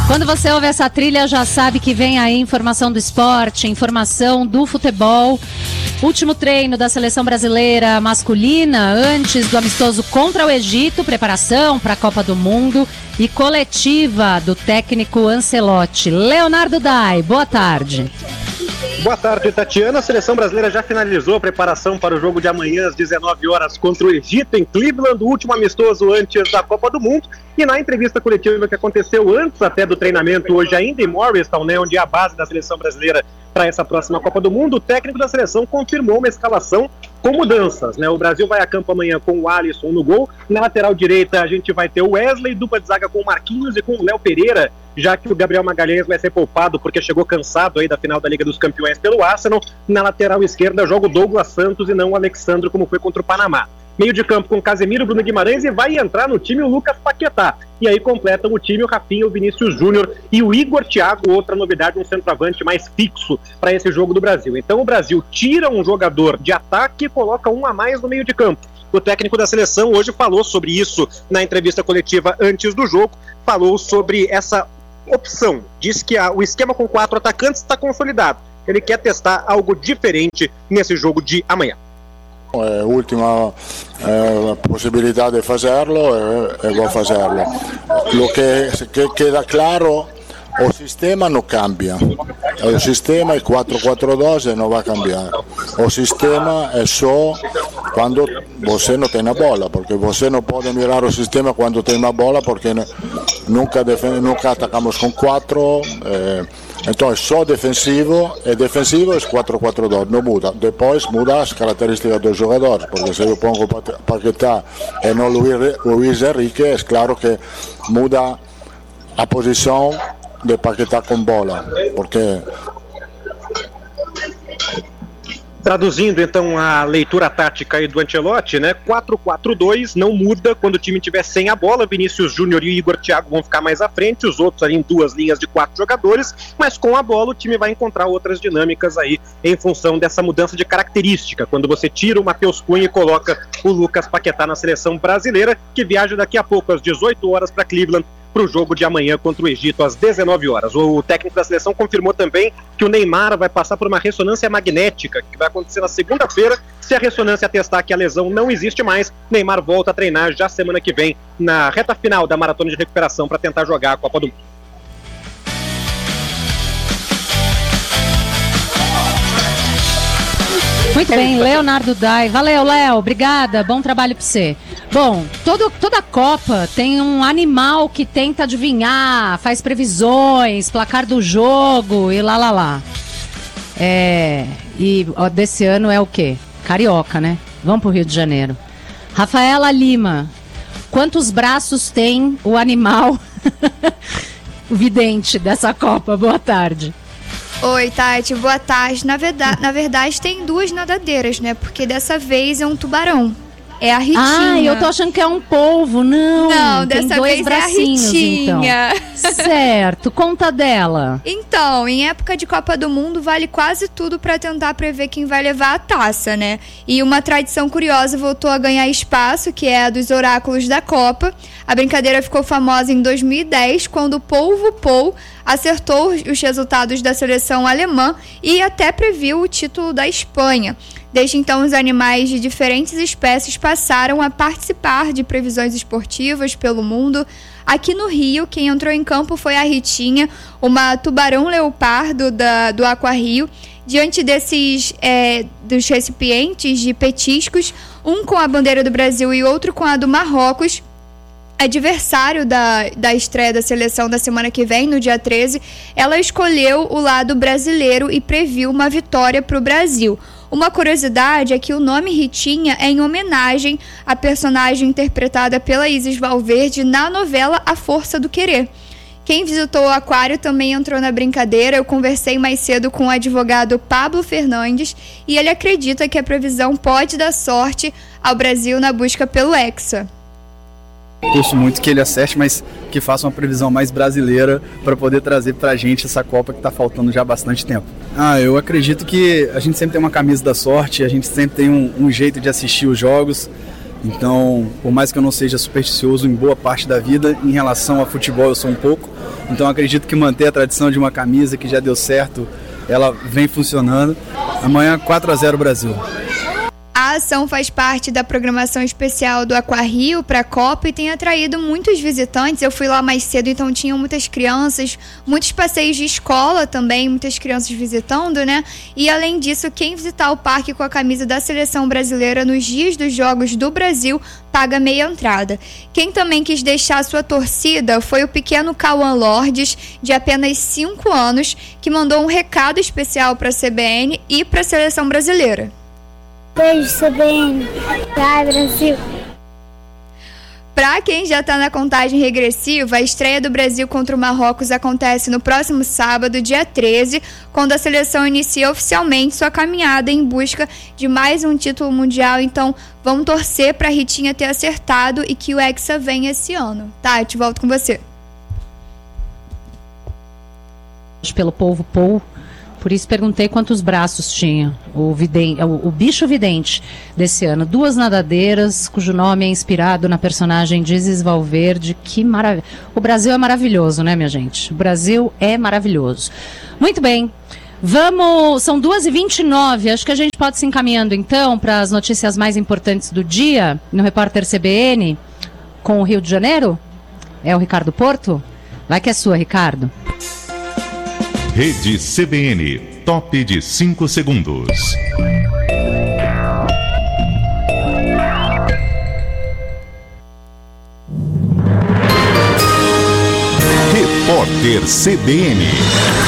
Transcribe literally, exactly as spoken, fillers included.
Quando você ouve essa trilha, já sabe que vem aí informação do esporte, informação do futebol. Último treino da seleção brasileira masculina antes do amistoso contra o Egito, preparação para a Copa do Mundo e coletiva do técnico Ancelotti. Leonardo Dai, boa tarde. Boa tarde, Tatiana. A seleção brasileira já finalizou a preparação para o jogo de amanhã às dezenove horas contra o Egito em Cleveland, o último amistoso antes da Copa do Mundo. E na entrevista coletiva que aconteceu antes até do treinamento hoje ainda em Morristown, né, onde é a base da seleção brasileira para essa próxima Copa do Mundo, o técnico da seleção confirmou uma escalação com mudanças, né? O Brasil vai a campo amanhã com o Alisson no gol. Na lateral direita a gente vai ter o Wesley, dupla de zaga com o Marquinhos e com o Léo Pereira, já que o Gabriel Magalhães vai ser poupado porque chegou cansado aí da final da Liga dos Campeões pelo Arsenal. Na lateral esquerda joga o Douglas Santos e não o Alexandro, como foi contra o Panamá. Meio de campo com Casemiro, Bruno Guimarães, e vai entrar no time o Lucas Paquetá. E aí completam o time o Rafinha, o Vinícius Júnior e o Igor Thiago, outra novidade, um centroavante mais fixo para esse jogo do Brasil. Então o Brasil tira um jogador de ataque e coloca um a mais no meio de campo. O técnico da seleção hoje falou sobre isso na entrevista coletiva antes do jogo, falou sobre essa opção. Diz que a, o esquema com quatro atacantes está consolidado. Ele quer testar algo diferente nesse jogo de amanhã. É a última eh, possibilità di farlo e, e vou fazerlo. Lo che, che queda claro, o sistema non cambia. O sistema è quattro quattro due e non va a cambiare. O sistema è só quando você não tem a bola, porque você não pode mirar o sistema quando tem a bola, porque nunca, defen- nunca atacamos com quatro. Eh, Então é só defensivo, e defensivo é quattro quattro due, não muda. Depois muda as características dos jogadores, porque se eu pongo Paquetá e não Luís Henrique, é claro que muda a posição de Paquetá com bola, porque... Traduzindo então a leitura tática aí do Ancelotti, né? quatro quatro dois não muda quando o time tiver sem a bola. Vinícius Júnior e Igor Thiago vão ficar mais à frente, os outros ali em duas linhas de quatro jogadores, mas com a bola o time vai encontrar outras dinâmicas aí em função dessa mudança de característica, quando você tira o Matheus Cunha e coloca o Lucas Paquetá na seleção brasileira, que viaja daqui a pouco às dezoito horas para Cleveland para o jogo de amanhã contra o Egito às dezenove horas. O técnico da seleção confirmou também que o Neymar vai passar por uma ressonância magnética, que vai acontecer na segunda-feira. Se a ressonância atestar que a lesão não existe mais, Neymar volta a treinar já semana que vem, na reta final da maratona de recuperação, para tentar jogar a Copa do Mundo. Muito bem, Leonardo Dai. Valeu, Léo. Obrigada. Bom trabalho para você. Bom, todo, toda Copa tem um animal que tenta adivinhar, faz previsões, placar do jogo e lá, lá, lá. É, e ó, desse ano é o quê? Carioca, né? Vamos pro Rio de Janeiro. Rafaela Lima, quantos braços tem o animal o vidente dessa Copa? Boa tarde. Oi, Tati, boa tarde. Na verdade, na verdade tem duas nadadeiras, né? Porque dessa vez é um tubarão. É a Ritinha. Ah, eu tô achando que é um polvo. Não, Não, tem dessa dois vez bracinhos, é a Ritinha. Então. Certo, conta dela. Então, em época de Copa do Mundo, vale quase tudo para tentar prever quem vai levar a taça, né? E uma tradição curiosa voltou a ganhar espaço, que é a dos oráculos da Copa. A brincadeira ficou famosa em dois mil e dez, quando o Polvo Pou acertou os resultados da seleção alemã e até previu o título da Espanha. Desde então, os animais de diferentes espécies passaram a participar de previsões esportivas pelo mundo. Aqui no Rio, quem entrou em campo foi a Ritinha, uma tubarão-leopardo da, do Aquarrio. Diante desses é, dos recipientes de petiscos, um com a bandeira do Brasil e outro com a do Marrocos, adversário da, da estreia da seleção da semana que vem, no dia treze, ela escolheu o lado brasileiro e previu uma vitória para o Brasil. Uma curiosidade é que o nome Ritinha é em homenagem à personagem interpretada pela Isis Valverde na novela A Força do Querer. Quem visitou o aquário também entrou na brincadeira. Eu conversei mais cedo com o advogado Pablo Fernandes e ele acredita que a previsão pode dar sorte ao Brasil na busca pelo Hexa. Torço muito que ele acerte, mas que faça uma previsão mais brasileira para poder trazer para a gente essa Copa que está faltando já há bastante tempo. Ah, eu acredito que a gente sempre tem uma camisa da sorte, a gente sempre tem um, um jeito de assistir os jogos. Então, por mais que eu não seja supersticioso em boa parte da vida, em relação a futebol eu sou um pouco. Então acredito que manter a tradição de uma camisa que já deu certo, ela vem funcionando. Amanhã quatro a zero Brasil. A ação faz parte da programação especial do Aquarrio para a Copa e tem atraído muitos visitantes. Eu fui lá mais cedo, então tinham muitas crianças, muitos passeios de escola também, muitas crianças visitando, né? E além disso, quem visitar o parque com a camisa da seleção brasileira nos dias dos Jogos do Brasil paga meia entrada. Quem também quis deixar sua torcida foi o pequeno Cauã Lordes, de apenas cinco anos, que mandou um recado especial para a C B N e para a seleção brasileira. Beijo, C B N. Vai, Brasil. Para quem já está na contagem regressiva, a estreia do Brasil contra o Marrocos acontece no próximo sábado, dia treze, quando a seleção inicia oficialmente sua caminhada em busca de mais um título mundial. Então, vamos torcer para a Ritinha ter acertado e que o Hexa venha esse ano. Tati, volto com você. Pelo povo Pou. Por isso perguntei quantos braços tinha o, vidente, o, o bicho vidente desse ano. Duas nadadeiras, cujo nome é inspirado na personagem de Isis Valverde. Que maravilha. O Brasil é maravilhoso, né, minha gente? O Brasil é maravilhoso. Muito bem. Vamos, são duas e vinte e nove. Acho que a gente pode se encaminhando, então, para as notícias mais importantes do dia, no Repórter C B N, com o Rio de Janeiro. É o Ricardo Porto? Vai que é sua, Ricardo. Rede C B N, top de cinco segundos. Repórter C B N.